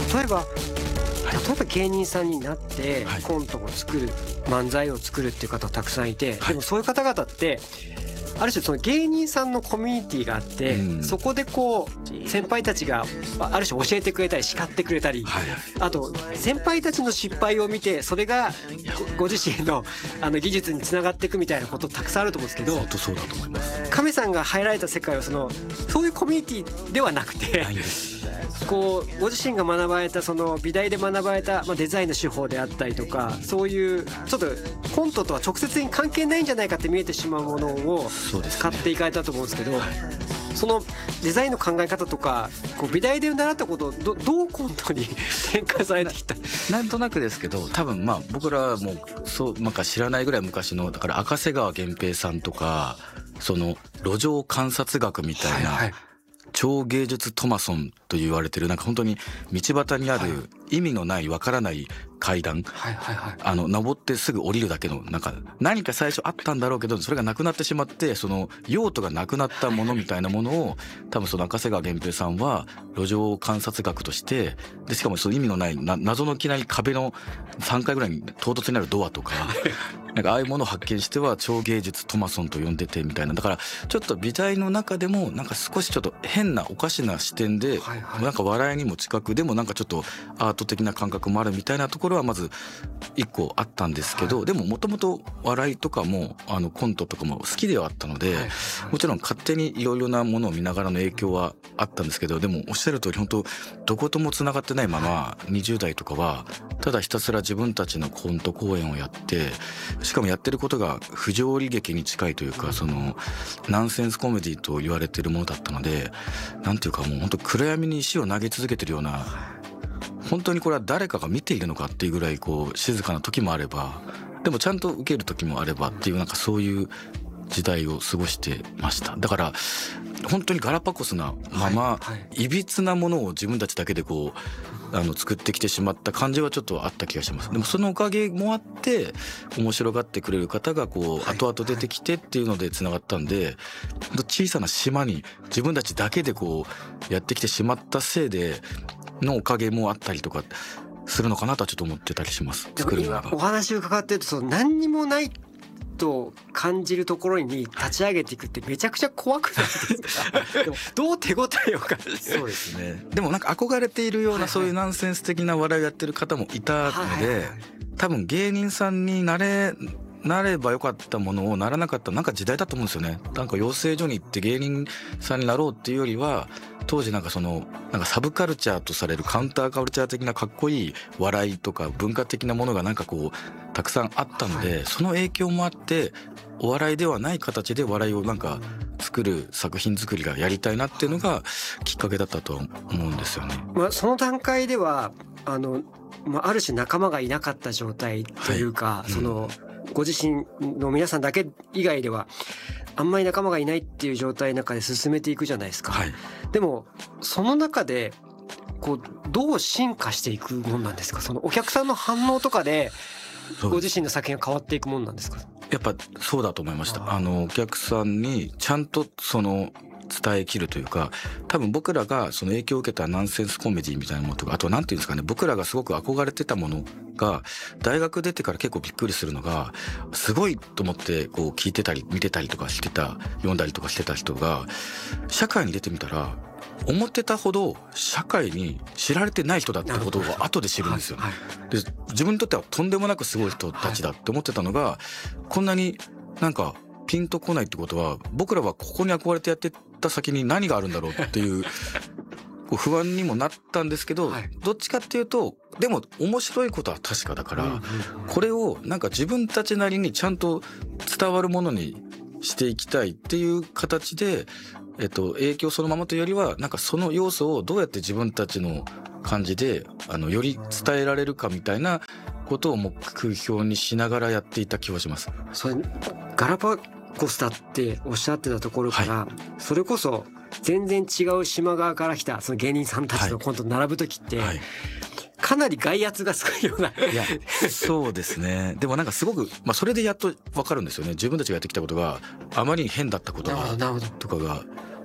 例えば芸人さんになってコントを作る、漫才を作るっていう方たくさんいて、でもそういう方々ってある種その芸人さんのコミュニティがあって、そこでこう先輩たちがある種教えてくれたり叱ってくれたり、あと先輩たちの失敗を見てそれがご自身の技術につながっていくみたいなことたくさんあると思うんですけど、 本当そうだと思います。 亀さんが入られた世界はそういうコミュニティではなくて、こうご自身が学ばれたその美大で学ばれたデザインの手法であったりとか、そういうちょっとコントとは直接に関係ないんじゃないかって見えてしまうものを使っていかれたと思うんですけど、そのデザインの考え方とかこう美大で習ったことをどうコントに転換されてきた？ なんとなくですけど、多分僕らはもうなんか知らないぐらい昔の、だから赤瀬川源平さんとか、その路上観察学みたいな、超芸術トマソンと言われてる、なんか本当に道端にある意味のないわからない階段、登ってすぐ降りるだけの、なんか何か最初あったんだろうけどそれがなくなってしまって、その用途がなくなったものみたいなものを多分その赤瀬川源平さんは路上観察学として、でしかもその意味のない謎のきなり壁の3階ぐらいに唐突になるドアとかなんかああいうものを発見しては超芸術トマソンと呼んでてみたいな。だからちょっと美大の中でもなんか少しちょっと変なおかしな視点で、なんか笑いにも近く、でもなんかちょっとアート的な感覚もあるみたいなところはまず一個あったんですけど、でももともと笑いとかもコントとかも好きではあったので、もちろん勝手にいろいろなものを見ながらの影響はあったんですけど、でもおっしゃる通り本当どこともつながってないまま20代とかはただひたすら自分たちのコント公演をやって、しかもやってることが不条理劇に近いというか、そのナンセンスコメディと言われてるものだったので、なんていうかもう本当暗闇に石を投げ続けてるような、本当にこれは誰かが見ているのかっていうぐらいこう静かな時もあれば、でもちゃんと受ける時もあればっていう、なんかそういう時代を過ごしてました。だから本当にガラパゴスなまま、いびつなものを自分たちだけでこう作ってきてしまった感じはちょっとあった気がします。でもそのおかげもあって面白がってくれる方がこう後々出てきてっていうのでつながったんで、小さな島に自分たちだけでこうやってきてしまったせいでのおかげもあったりとかするのかなとはちょっと思ってたりします。作るのが今お話を伺ってると何にもないと感じるところに立ち上げていくってめちゃくちゃ怖くないですか？でもどう手応えを感じる？ そうですね。でもなんか憧れているようなそういうナンセンス的な笑いをやってる方もいたので、多分芸人さんになればよかったものをならなかったなんか時代だと思うんですよね。なんか養成所に行って芸人さんになろうっていうよりは、当時なんかなんかサブカルチャーとされるカウンターカルチャー的なかっこいい笑いとか文化的なものがなんかこうたくさんあったので、その影響もあってお笑いではない形で笑いをなんか作る作品作りがやりたいなっていうのがきっかけだったと思うんですよね。 その段階ではある種仲間がいなかった状態というか、ご自身の皆さんだけ以外ではあんまり仲間がいないっていう状態の中で進めていくじゃないですか。でもその中でこうどう進化していくもんなんですか？そのお客さんの反応とかでご自身の作品が変わっていくもんなんですか？ やっぱそうだと思いました。お客さんにちゃんと伝えきるというか、多分僕らがその影響を受けたナンセンスコメディみたいなものとか、あとなんていうんですかね、僕らがすごく憧れてたものが大学出てから結構びっくりするのが、すごいと思ってこう聞いてたり見てたりとかしてた、読んだりとかしてた人が社会に出てみたら思ってたほど社会に知られてない人だってことを後で知るんですよ。で自分にとってはとんでもなくすごい人たちだって思ってたのが、こんなになんかピンとこないってことは、僕らはここに憧れてやってった先に何があるんだろうっていう不安にもなったんですけど、どっちかっていうとでも面白いことは確かだから、これをなんか自分たちなりにちゃんと伝わるものにしていきたいっていう形で、影響そのままというよりは、なんかその要素をどうやって自分たちの感じでより伝えられるかみたいなことを目標にしながらやっていた気はします。 それガラパゴスだっておっしゃってたところから、それこそ全然違う島側から来たその芸人さんたちのコント並ぶ時って、かなり外圧がすごいような。 いやそうですね。でもなんかすごく、それでやっと分かるんですよね。自分たちがやってきたことがあまりに変だったことがとかが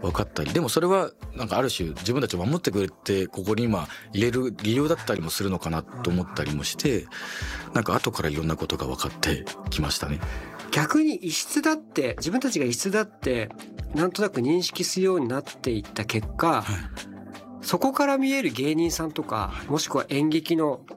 分かったり、でもそれはなんかある種自分たちを守ってくれてここに今入れる理由だったりもするのかなと思ったりもして、なんか後からいろんなことが分かってきましたね。 逆に異質だって自分たちが異質だってなんとなく認識するようになっていった結果、そこから見える芸人さんとかもしくは演劇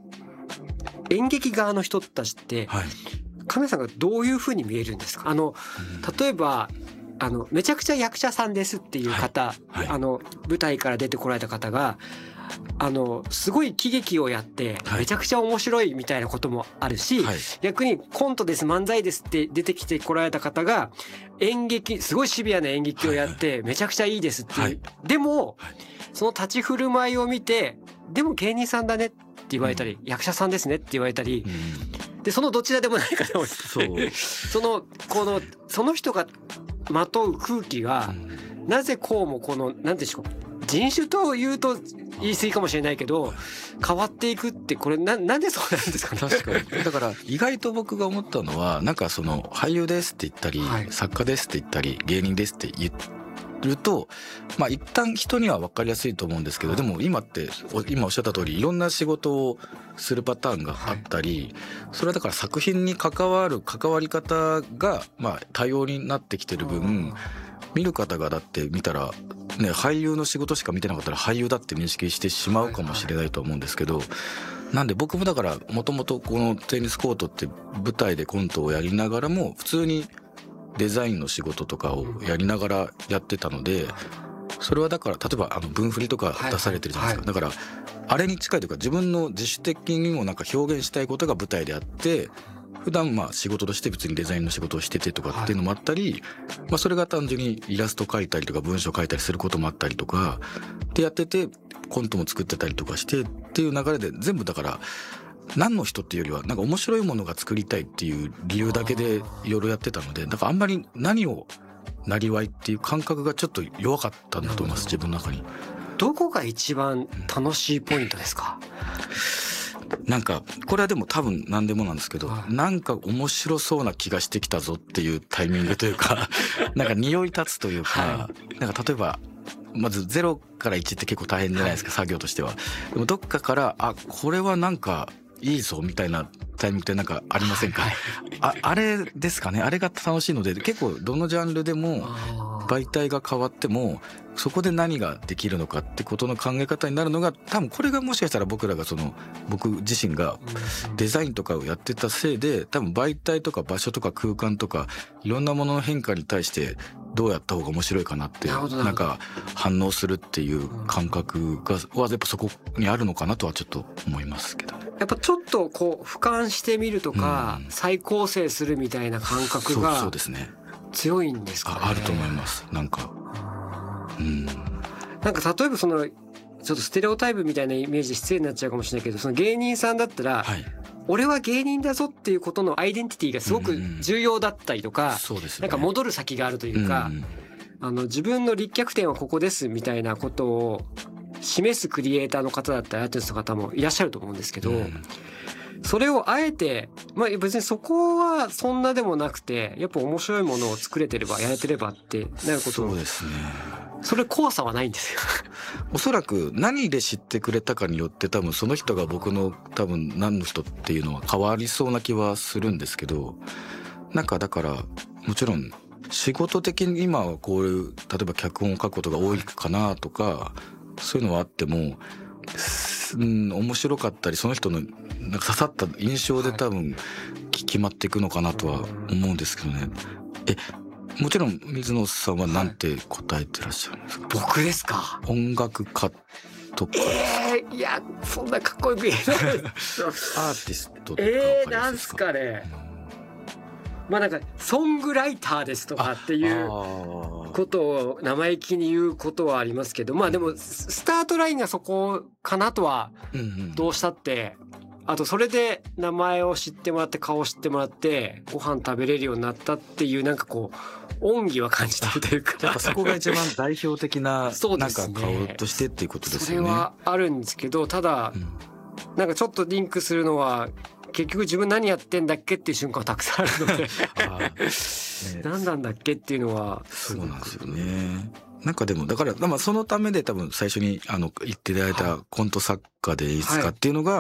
側の人たちって、亀さんがどういうふうに見えるんですか？例えばめちゃくちゃ役者さんですっていう方、舞台から出てこられた方がすごい喜劇をやってめちゃくちゃ面白いみたいなこともあるし、逆にコントです漫才ですって出てきてこられた方が演劇すごいシビアな演劇をやってめちゃくちゃいいですっていう、でもその立ち振る舞いを見てでも芸人さんだねって言われたり、役者さんですねって言われたり、でそのどちらでもないかと思ってその人がまとう空気がなぜこうもなんでしょう、人種というと言い過ぎかもしれないけど変わっていくって、これなんでそうなんですかね。 確かにだから意外と僕が思ったのは、なんか俳優ですって言ったり、作家ですって言ったり芸人ですって言ると一旦人には分かりやすいと思うんですけど、でも今おっしゃった通りいろんな仕事をするパターンがあったり、それはだから作品に関わり方が多様になってきてる分、見る方がだって見たらね、俳優の仕事しか見てなかったら俳優だって認識してしまうかもしれないと思うんですけど、なんで僕もだからもともとこのテニスコートって舞台でコントをやりながらも普通にデザインの仕事とかをやりながらやってたので、それはだから例えば文振りとか出されてるじゃないですか、だからあれに近いというか自分の自主的にもなんか表現したいことが舞台であって、普段仕事として別にデザインの仕事をしててとかっていうのもあったり、それが単純にイラスト描いたりとか文章描いたりすることもあったりとかでやってて、コントも作ってたりとかしてっていう流れで、全部だから何の人っていうよりはなんか面白いものが作りたいっていう理由だけでいろいろやってたので、だからあんまり何をなりわいっていう感覚がちょっと弱かったんだと思います、自分の中に。 どこが一番楽しいポイントですか？ なんかこれはでも多分何でもなんですけど、なんか面白そうな気がしてきたぞっていうタイミングというかなんか匂い立つというか、なんか例えばまず0から1って結構大変じゃないですか、作業としては。でもどっかからこれはなんかいいぞみたいなタイミングってなんかありませんか？あれですかね。あれが楽しいので、結構どのジャンルでも媒体が変わってもそこで何ができるのかってことの考え方になるのが、多分これがもしかしたら僕自身がデザインとかをやってたせいで、多分媒体とか場所とか空間とかいろんなものの変化に対してどうやった方が面白いかなってなんか反応するっていう感覚がやっぱそこにあるのかなとはちょっと思いますけどね。 やっぱちょっと俯瞰してみるとか、再構成するみたいな感覚がそうですね、 強いんですかね。 あると思います。なんかなんか例えばちょっとステレオタイプみたいなイメージで失礼になっちゃうかもしれないけど、その芸人さんだったら、俺は芸人だぞっていうことのアイデンティティがすごく重要だったりとか、なんか戻る先があるというか、自分の立脚点はここですみたいなことを示すクリエイターの方だったりアーティストの方もいらっしゃると思うんですけど、それをあえて別にそこはそんなでもなくて、やっぱ面白いものを作れてればやれてればってなること。 そうですね。 それ怖さはないんですよおそらく何で知ってくれたかによって多分その人が僕の多分何の人っていうのは変わりそうな気はするんですけど、なんかだからもちろん仕事的に今はこういう例えば脚本を書くことが多いかなとかそういうのはあっても、面白かったりその人のなんか刺さった印象で多分決まっていくのかなとは思うんですけどね。もちろん水野さんは何て答えてらっしゃるんですか？ 僕ですか？ 音楽家とか。 いやそんなかっこよく言えないアーティストとかなんすかね。なんかソングライターですとかっていうことを生意気に言うことはありますけど、でもスタートラインがそこかなとはどうしたって、あとそれで名前を知ってもらって顔を知ってもらってご飯食べれるようになったっていうなんか恩義は感じてるというか、 やっぱそこが一番代表的ななんか顔としてっていうことですよね。 それはあるんですけど、ただなんかちょっとリンクするのは結局自分何やってんだっけっていう瞬間がたくさんあるので何なんだっけっていうのはそうなんですよね。 なんかでも、だから、そのためで多分最初に言っていただいたコント作家で演出家っていうのが、